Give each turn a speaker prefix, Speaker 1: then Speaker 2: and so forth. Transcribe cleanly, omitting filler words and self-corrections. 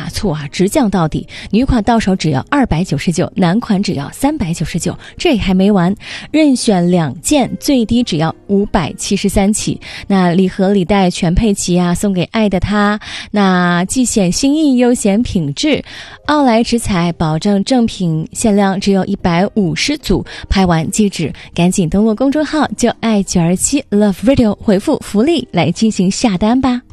Speaker 1: 大促啊，直降到底，女款到手只要299，男款只要399，这还没完，任选2件，最低只要573起。那礼盒礼袋全配齐啊，送给爱的他，那既显心意又显品质，奥莱直采保证正品，限量只有150组，拍完即止，赶紧登录公众号就爱927 Love Radio 回复福利来进行下单吧。